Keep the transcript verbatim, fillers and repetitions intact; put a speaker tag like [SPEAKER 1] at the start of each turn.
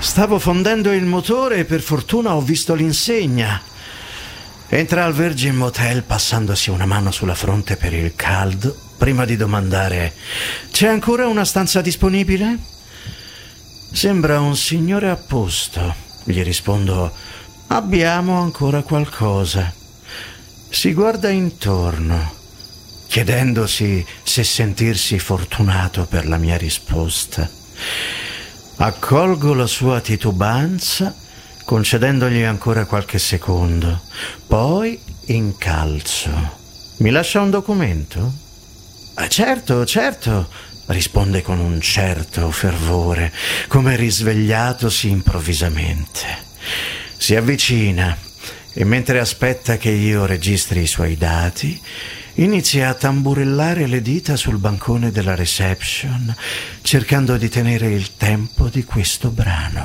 [SPEAKER 1] Stavo fondendo il motore e per fortuna ho visto l'insegna. Entra al Virgin Motel passandosi una mano sulla fronte per il caldo, prima di domandare: c'è ancora una stanza disponibile? Sembra un signore a posto. Gli rispondo: abbiamo ancora qualcosa. Si guarda intorno, chiedendosi se sentirsi fortunato per la mia risposta. Accolgo la sua titubanza, concedendogli ancora qualche secondo. Poi incalzo. Mi lascia un documento? Ah, certo, certo, risponde con un certo fervore, come risvegliatosi improvvisamente. Si avvicina e mentre aspetta che io registri i suoi dati, inizia a tamburellare le dita sul bancone della reception, cercando di tenere il tempo di questo brano.